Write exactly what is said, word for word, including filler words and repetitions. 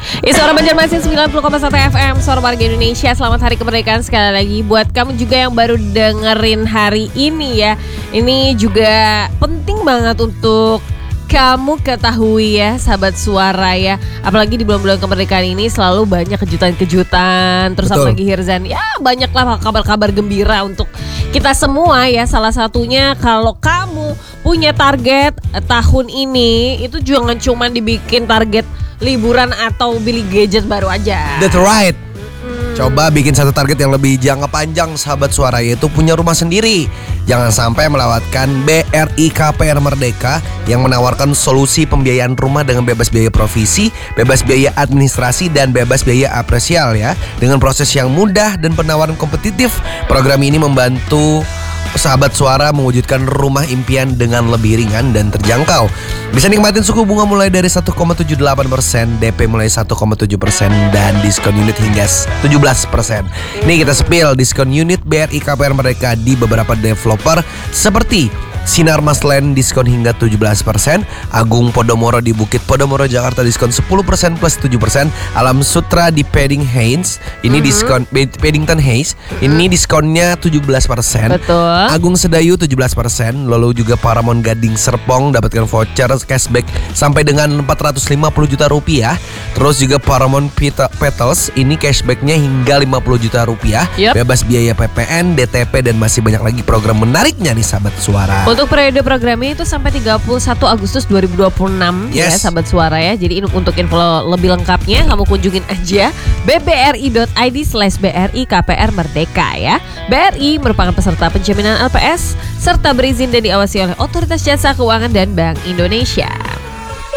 Ya, Suara Banjarmasin sembilan puluh koma satu F M, Suara Warga Indonesia. Selamat Hari Kemerdekaan sekali lagi buat kamu juga yang baru dengerin hari ini ya. Ini juga penting banget untuk kamu ketahui ya, sahabat suara ya. Apalagi di bulan-bulan kemerdekaan ini selalu banyak kejutan-kejutan. Terus Betul. apalagi Hirzan, ya banyaklah kabar-kabar gembira untuk kita semua ya. Salah satunya kalau kamu punya target eh, tahun ini, itu jangan cuma dibikin target liburan atau beli gadget baru aja. That's right. Coba bikin satu target yang lebih jangka panjang, sahabat suara, yaitu punya rumah sendiri. Jangan sampai melewatkan B R I K P R Merdeka yang menawarkan solusi pembiayaan rumah dengan bebas biaya provisi, bebas biaya administrasi, dan bebas biaya apresial ya. Dengan proses yang mudah dan penawaran kompetitif, program ini membantu sahabat suara mewujudkan rumah impian dengan lebih ringan dan terjangkau. Bisa nikmatin suku bunga mulai dari satu koma tujuh delapan persen, D P mulai satu koma tujuh persen, dan diskon unit hingga tujuh belas persen. Ini kita spill diskon unit B R I K P R mereka di beberapa developer seperti Sinar Mas Land diskon hingga tujuh belas persen, Agung Podomoro di Bukit Podomoro Jakarta diskon sepuluh persen plus tujuh persen, Alam Sutra di Padding Heights ini mm-hmm. diskon Paddington Heights mm-hmm. ini diskonnya tujuh belas persen. Betul. Agung Sedayu tujuh belas persen, lalu juga Paramount Gading Serpong dapatkan voucher cashback sampai dengan empat ratus lima puluh juta rupiah. Terus juga Paramount Petals ini cashbacknya hingga lima puluh juta rupiah, yep. Bebas biaya P P N, D T P, dan masih banyak lagi program menariknya nih sahabat suara. Untuk periode programnya itu sampai tiga puluh satu Agustus dua ribu dua puluh enam yes. Ya sahabat suara ya. Jadi untuk info lebih lengkapnya kamu kunjungin aja b b r i dot i d slash b r i k p r merdeka ya. B R I merupakan peserta penjaminan L P S serta berizin dan diawasi oleh Otoritas Jasa Keuangan dan Bank Indonesia.